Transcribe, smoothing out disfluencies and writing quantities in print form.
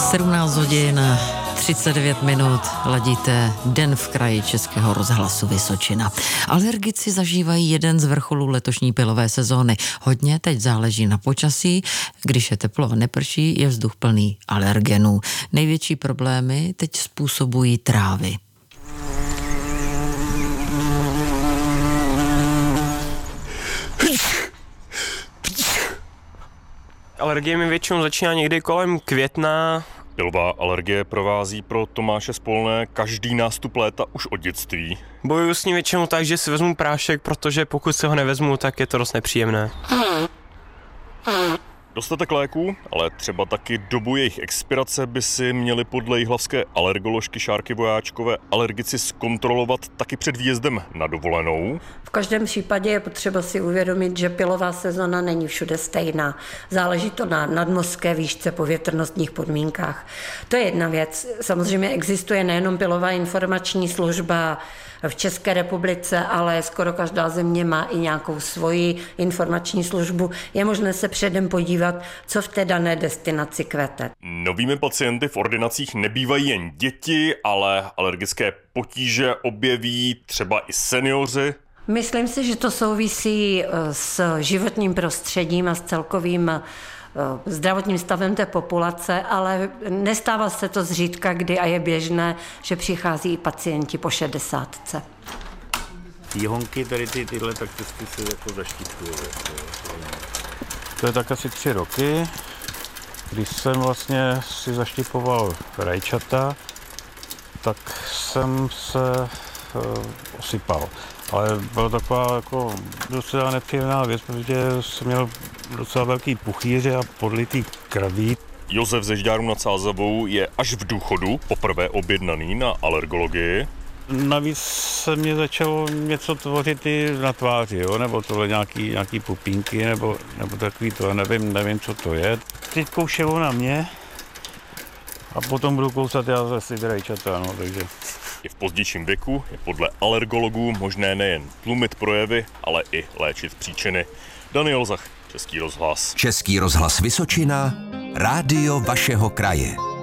17 hodin 39 minut, ladíte Den v kraji Českého rozhlasu Vysočina. Alergici zažívají jeden z vrcholů letošní pilové sezóny. Hodně teď záleží na počasí. Když je teplo a neprší, je vzduch plný alergenů. Největší problémy teď způsobují trávy. Alergie mi většinou začíná někdy kolem května. Pilová alergie provází pro Tomáše Spolné každý nástup léta už od dětství. Bojuju s ní většinou tak, že si vezmu prášek, protože pokud se ho nevezmu, tak je to dost nepříjemné. Dostatek léků, ale třeba taky dobu jejich expirace by si měli podle jihlavské alergoložky Šárky Vojáčkové alergici zkontrolovat taky před výjezdem na dovolenou. V každém případě je potřeba si uvědomit, že pilová sezona není všude stejná. Záleží to na nadmořské výšce, povětrnostních podmínkách. To je jedna věc. Samozřejmě existuje nejenom pilová informační služba v České republice, ale skoro každá země má i nějakou svoji informační službu. Je možné se předem podívat, co v té dané destinaci kvete. Novými pacienty v ordinacích nebývají jen děti, ale alergické potíže objeví třeba i seniori. Myslím si, že to souvisí s životním prostředím a s celkovým zdravotním stavem té populace, ale nestává se to zřídka kdy a je běžné, že přichází i pacienti po 60. Honky, tady tyhle tak se jako zaštiťují. To je tak asi 3 roky, když jsem vlastně si zaštipoval rajčata, tak jsem se osypal. Ale byla taková jako docela nepříjemná věc, protože jsem měl docela velký puchýře a podlitý krví. Josef ze Žďáru nad Sázavou je až v důchodu poprvé objednaný na alergologii. Navíc se mě začalo něco tvořit i na tváři, jo? Nebo tohle nějaký pupínky, nebo takový to, nevím, co to je. Teď koušelo na mě a potom budu kousat já zase ty rajčata, no, takže... I v pozdějším věku je podle alergologů možné nejen tlumit projevy, ale i léčit příčiny. Daniel Zach, Český rozhlas. Český rozhlas Vysočina, rádio vašeho kraje.